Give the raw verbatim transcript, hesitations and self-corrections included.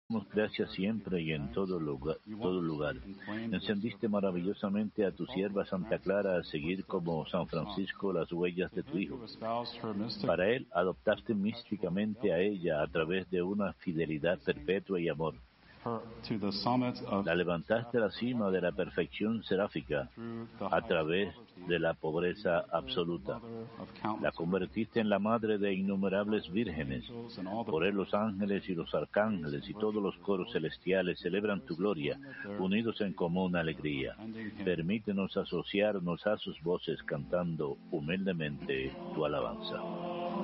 Damos gracias siempre y en todo lugar, todo lugar. Encendiste maravillosamente a tu sierva Santa Clara a seguir como San Francisco las huellas de tu Hijo. Para él adoptaste místicamente a ella a través de una fidelidad perpetua y amor. La levantaste a la cima de la perfección seráfica a través de la pobreza absoluta. La convertiste en la madre de innumerables vírgenes. Por él los ángeles y los arcángeles y todos los coros celestiales celebran tu gloria, unidos en común alegría. Permítenos asociarnos a sus voces cantando humildemente tu alabanza.